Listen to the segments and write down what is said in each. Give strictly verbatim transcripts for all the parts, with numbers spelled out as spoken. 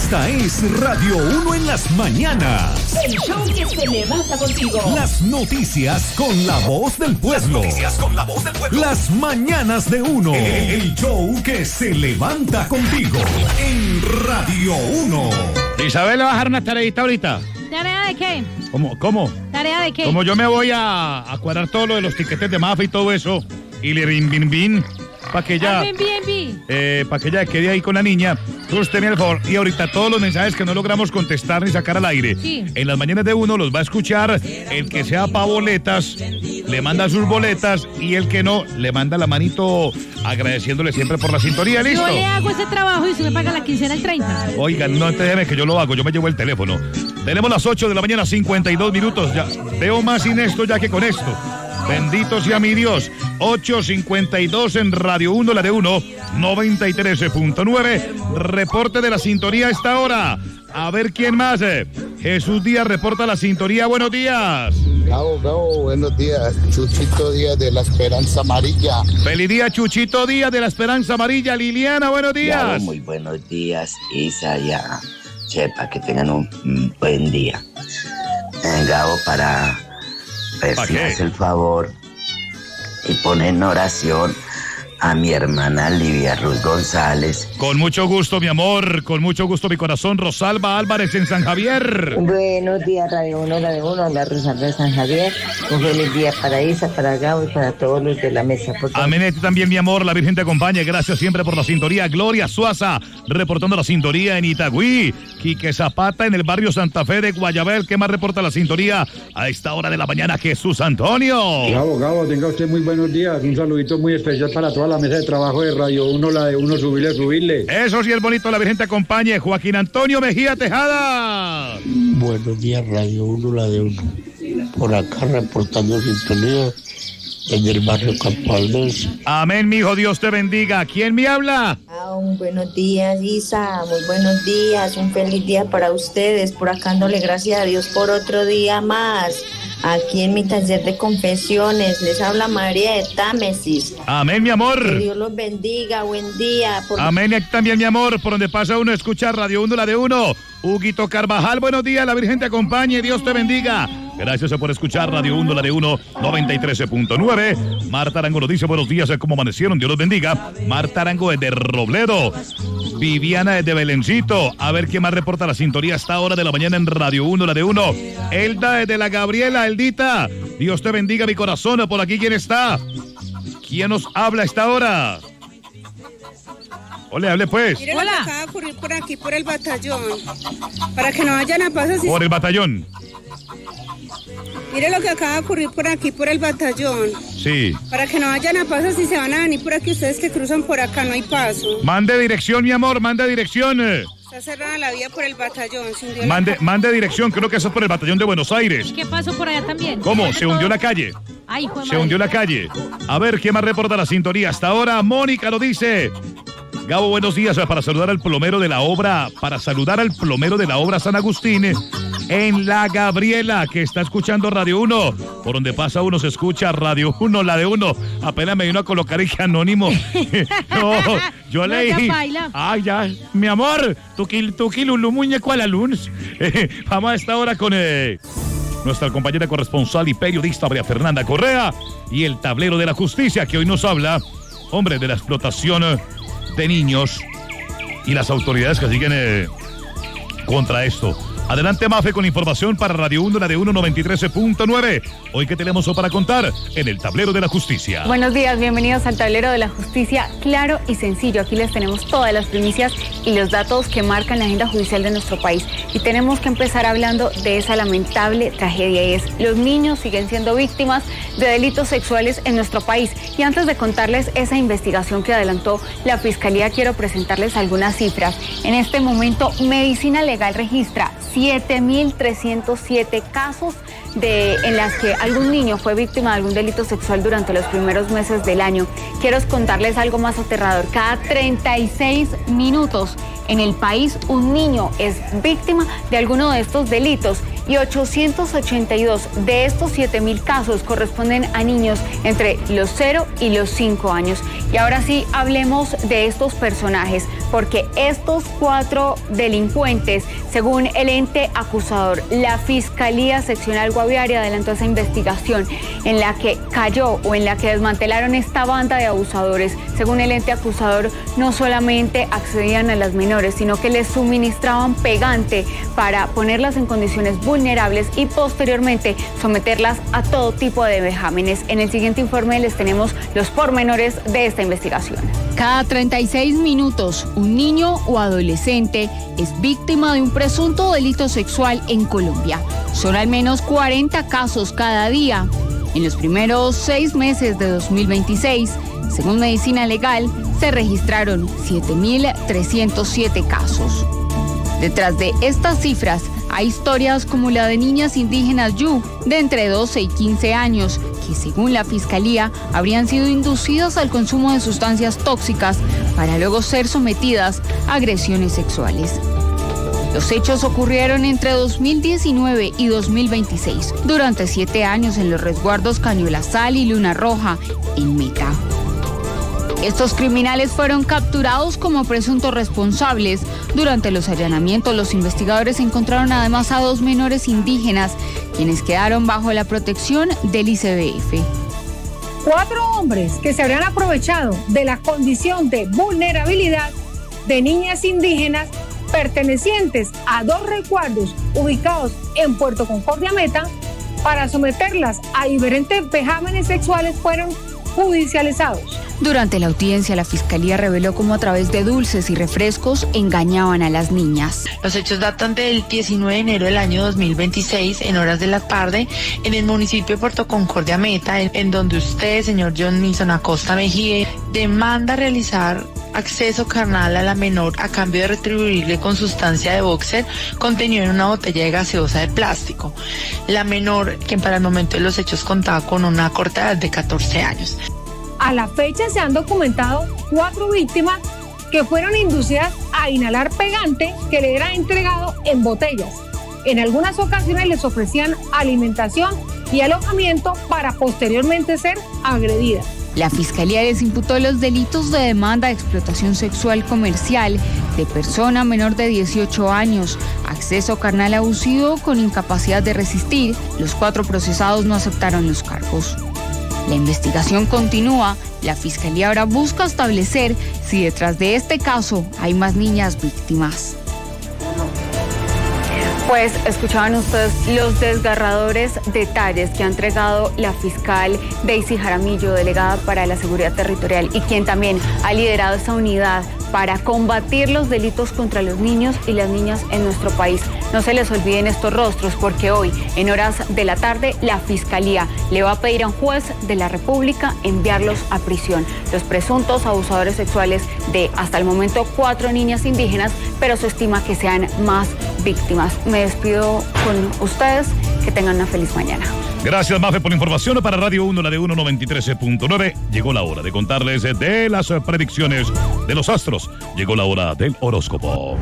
Esta es Radio uno en las mañanas. El show que se levanta contigo. Las noticias con la voz del pueblo. Las noticias con la voz del pueblo. Las mañanas de uno. El show que se levanta contigo en Radio uno. Isabel, ¿le va a dejar una tareita ahorita? ¿Tarea de qué? ¿Cómo? ¿Cómo? ¿Tarea de qué? Como yo me voy a, a cuadrar todo lo de los tiquetes de Mafe y todo eso, y le bin, bin, bin, para que ella, Airbnb. eh, para que ella quede ahí con la niña, usted me el favor, y ahorita todos los mensajes que no logramos contestar ni sacar al aire, Sí. en las mañanas de uno los va a escuchar, el que sea pa' boletas, le manda sus boletas, y el que no, le manda la manito agradeciéndole siempre por la sintonía, ¿listo? Yo le hago ese trabajo y usted me paga la quincena el treinta. Oigan, no déjeme que yo lo hago, yo me llevo el teléfono. Tenemos las ocho de la mañana, cincuenta y dos minutos. Ya veo más sin esto ya que con esto. Bendito sea mi Dios. ocho cincuenta y dos en Radio uno, la de uno, noventa y tres punto nueve. Reporte de la sintonía a esta hora. A ver quién más. eh. Jesús Díaz reporta la sintonía. Buenos días. Gabo, Gabo, buenos días. Chuchito Díaz de la Esperanza Amarilla. Feliz día, Chuchito Díaz de la Esperanza Amarilla. Liliana, buenos días. Gabo, muy buenos días, Isa, ya. Chepa, que tengan un, un buen día. Eh, Gabo, para ver ¿Pa si qué? hace el favor y pone en oración a mi hermana Livia Ruth González. Con mucho gusto, mi amor. Con mucho gusto, mi corazón. Rosalba Álvarez en San Javier. Buenos días, Radio uno, la de uno, la Rosalba de San Javier. Un feliz día para Isa, para Gabo y para todos los de la mesa. Amén, a ti también, mi amor. La Virgen te acompañe. Gracias siempre por la sintonía. Gloria Suaza, reportando la sintonía en Itagüí. Quique Zapata en el barrio Santa Fe de Guayabel. ¿Qué más reporta la sintonía a esta hora de la mañana? Jesús Antonio. Gabo, Gabo, tenga usted muy buenos días. Un saludito muy especial para toda la mesa de trabajo de Radio uno, la de uno, subirle, subirle. Eso sí es bonito. La Virgen te acompañe. Joaquín Antonio Mejía Tejada. Buenos días, Radio uno, la de uno. Por acá reportando sintonía en el barrio Campo Aldés. Amén, mijo. Dios te bendiga. ¿Quién me habla? Ah, un buenos días, Isa. Muy buenos días. Un feliz día para ustedes. Por acá dándole gracias a Dios por otro día más. Aquí en mi taller de confesiones. Les habla María de Támesis. Amén, mi amor. Que Dios los bendiga. Buen día. Por... Amén, y aquí también, mi amor. Por donde pasa uno, escucha Radio uno, la de uno. Huguito Carvajal, buenos días. La Virgen te acompañe. Dios te bendiga. Gracias por escuchar Radio uno, la de uno, noventa y tres punto nueve. Marta Arango nos dice buenos días, ¿cómo amanecieron? Dios los bendiga. Marta Arango desde Robledo. Viviana desde Belencito. A ver quién más reporta la sintonía a esta hora de la mañana en Radio uno, la de uno. Elda desde la Gabriela, Eldita. Dios te bendiga, mi corazón. Por aquí, ¿quién está? ¿Quién nos habla a esta hora? Ole, hable pues. Mire lo que acaba de ocurrir por aquí, por el batallón. Para que no vayan a pasar. Si Por el batallón. Mire lo que acaba de ocurrir por aquí, por el batallón. Sí. Para que no vayan a pasar, si se van a venir por aquí, ustedes que cruzan por acá, no hay paso. Mande dirección, mi amor, mande dirección. Está cerrada la vía por el batallón. Se hundió la Mande, ca- mande dirección, creo que eso es por el batallón de Buenos Aires. ¿Y qué pasó por allá también? ¿Cómo? Se hundió la calle. Ay, hijo de Se madre. hundió la calle. A ver, ¿quién más reporta la sintonía? Hasta ahora, Mónica lo dice. Gabo, buenos días. Para saludar al plomero de la obra, para saludar al plomero de la obra San Agustín en la Gabriela, que está escuchando Radio uno. Por donde pasa uno se escucha Radio uno, la de uno. Apenas me vino a colocar el anónimo. No, yo No, leí. ya baila. Ay, ya, mi amor, tuqui, tuqui, lulu, muñeco a la luz. Eh, vamos a esta hora con eh, nuestra compañera corresponsal y periodista María Fernanda Correa y el tablero de la justicia, que hoy nos habla, hombre, de la explotación eh, de niños y las autoridades que siguen eh, contra esto. Adelante, Mafe, con información para Radio uno, la de uno, noventa y tres punto nueve. Hoy, ¿qué tenemos para contar en el tablero de la justicia? Buenos días, bienvenidos al tablero de la justicia, claro y sencillo. Aquí les tenemos todas las primicias y los datos que marcan la agenda judicial de nuestro país. Y tenemos que empezar hablando de esa lamentable tragedia, y es: los niños siguen siendo víctimas de delitos sexuales en nuestro país. Y antes de contarles esa investigación que adelantó la Fiscalía, quiero presentarles algunas cifras. En este momento, Medicina Legal registra siete mil trescientos siete casos de, en las que algún niño fue víctima de algún delito sexual durante los primeros meses del año. Quiero contarles algo más aterrador. Cada treinta y seis minutos en el país un niño es víctima de alguno de estos delitos. y ochocientos ochenta y dos de estos siete mil casos corresponden a niños entre los cero y los cinco años. Y ahora sí, hablemos de estos personajes, porque estos cuatro delincuentes, según el ente acusador, la Fiscalía Seccional Guaviare adelantó esa investigación en la que cayó o en la que desmantelaron esta banda de abusadores. Según el ente acusador, no solamente accedían a las menores, sino que les suministraban pegante para ponerlas en condiciones vulnerables y posteriormente someterlas a todo tipo de vejámenes. En el siguiente informe les tenemos los pormenores de esta investigación. Cada treinta y seis minutos, un niño o adolescente es víctima de un presunto delito sexual en Colombia. Son al menos cuarenta casos cada día. En los primeros seis meses de dos mil veintiséis, según Medicina Legal, se registraron siete mil trescientos siete casos. Detrás de estas cifras hay historias como la de niñas indígenas Yu, de entre doce y quince años, que según la Fiscalía habrían sido inducidas al consumo de sustancias tóxicas para luego ser sometidas a agresiones sexuales. Los hechos ocurrieron entre dos mil diecinueve y dos mil veintiséis, durante siete años en los resguardos Cañuelasal y Luna Roja, en Meta. Estos criminales fueron capturados como presuntos responsables. Durante los allanamientos, los investigadores encontraron además a dos menores indígenas, quienes quedaron bajo la protección del I C B F. Cuatro hombres que se habrían aprovechado de la condición de vulnerabilidad de niñas indígenas pertenecientes a dos resguardos ubicados en Puerto Concordia Meta para someterlas a diferentes vejámenes sexuales fueron judicializados. Durante la audiencia, la Fiscalía reveló cómo a través de dulces y refrescos engañaban a las niñas. Los hechos datan del diecinueve de enero del año dos mil veintiséis, en horas de la tarde, en el municipio de Puerto Concordia Meta, en, en donde usted, señor John Nilson Acosta Mejía, demanda realizar acceso carnal a la menor a cambio de retribuirle con sustancia de boxer contenido en una botella de gaseosa de plástico. La menor, quien para el momento de los hechos contaba con una corta edad de catorce años. A la fecha se han documentado cuatro víctimas que fueron inducidas a inhalar pegante que le era entregado en botellas. En algunas ocasiones les ofrecían alimentación y alojamiento para posteriormente ser agredidas. La Fiscalía les imputó los delitos de demanda de explotación sexual comercial de persona menor de dieciocho años, acceso carnal abusivo con incapacidad de resistir. Los cuatro procesados no aceptaron los cargos. La investigación continúa. La Fiscalía ahora busca establecer si detrás de este caso hay más niñas víctimas. Pues escuchaban ustedes los desgarradores detalles que ha entregado la fiscal Daisy Jaramillo, delegada para la Seguridad Territorial, y quien también ha liderado esta unidad para combatir los delitos contra los niños y las niñas en nuestro país. No se les olviden estos rostros, porque hoy, en horas de la tarde, la Fiscalía le va a pedir a un juez de la República enviarlos a prisión. Los presuntos abusadores sexuales de, hasta el momento, cuatro niñas indígenas, pero se estima que sean más víctimas. Me despido con ustedes. Que tengan una feliz mañana. Gracias, Mafe, por la información. Para Radio uno, la de uno noventa y tres punto nueve. Llegó la hora de contarles de las predicciones de los astros. Llegó la hora del horóscopo.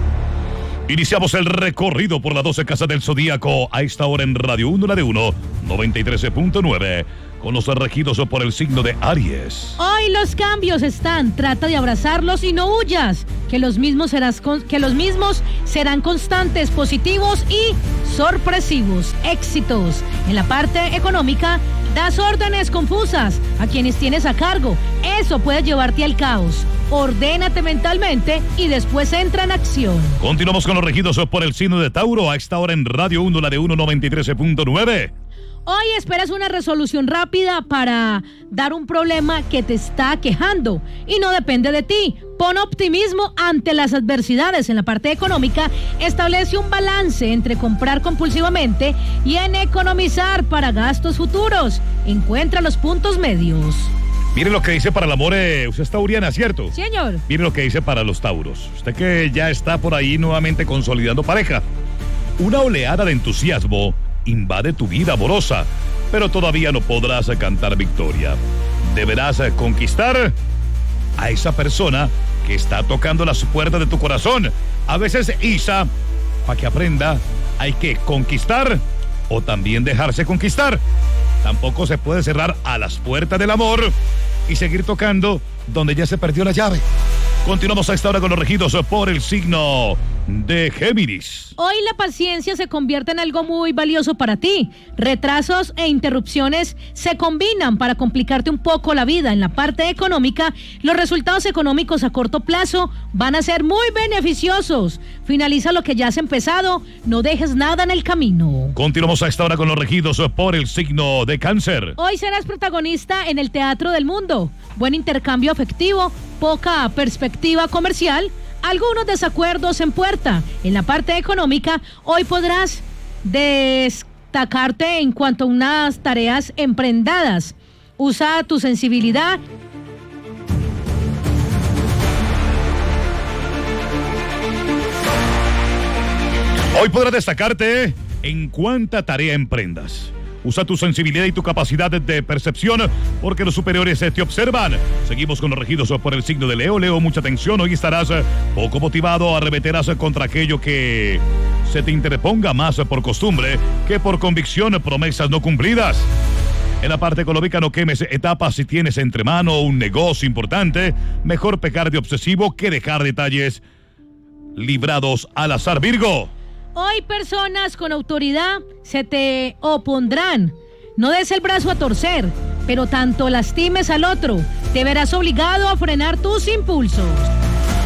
Iniciamos el recorrido por las doce casas del zodíaco a esta hora en Radio uno, la de uno noventa y tres punto nueve. Con los regidos por el signo de Aries. Hoy los cambios están, trata de abrazarlos y no huyas, que los mismos serás con, que los mismos serán constantes, positivos y sorpresivos. Éxitos. En la parte económica, das órdenes confusas a quienes tienes a cargo. Eso puede llevarte al caos. Ordénate mentalmente y después entra en acción. Continuamos con los regidos por el signo de Tauro a esta hora en Radio uno, la de uno noventa y tres punto nueve. Hoy esperas una resolución rápida para dar un problema que te está quejando y no depende de ti. Pon optimismo ante las adversidades. En la parte económica, establece un balance entre comprar compulsivamente y en economizar para gastos futuros. Encuentra los puntos medios. Mire lo que dice para el amor, eh, usted es tauriana, ¿cierto? Sí, señor. Mire lo que dice para los tauros. Usted que ya está por ahí nuevamente consolidando pareja. Una oleada de entusiasmo invade tu vida amorosa, pero todavía no podrás cantar victoria. Deberás conquistar a esa persona que está tocando las puertas de tu corazón. A veces Isa, para que aprenda Hay que conquistar o también dejarse conquistar. Tampoco se puede cerrar a las puertas del amor y seguir tocando donde ya se perdió la llave. Continuamos a esta hora con los regidos por el signo de Géminis. Hoy la paciencia se convierte en algo muy valioso para ti. Retrasos e interrupciones se combinan para complicarte un poco la vida. En la parte económica, los resultados económicos a corto plazo van a ser muy beneficiosos. Finaliza lo que ya has empezado, no dejes nada en el camino. Continuamos a esta hora con los regidos por el signo de Cáncer. Hoy serás protagonista en el teatro del mundo. Buen intercambio afectivo, poca perspectiva comercial, algunos desacuerdos en puerta. En la parte económica, hoy podrás destacarte en cuanto a unas tareas emprendadas. Usa tu sensibilidad. Hoy podrás destacarte en cuánta tarea emprendas. Usa tu sensibilidad y tu capacidad de percepción porque los superiores te observan. Seguimos con los regidos por el signo de Leo. Leo, mucha atención. Hoy estarás poco motivado, arremeterás contra aquello que se te interponga más por costumbre que por convicción, promesas no cumplidas. En la parte económica, no quemes etapas. Si tienes entre mano un negocio importante, mejor pecar de obsesivo que dejar detalles librados al azar. Virgo. Hoy personas con autoridad se te opondrán. No des el brazo a torcer, pero tanto lastimes al otro, te verás obligado a frenar tus impulsos.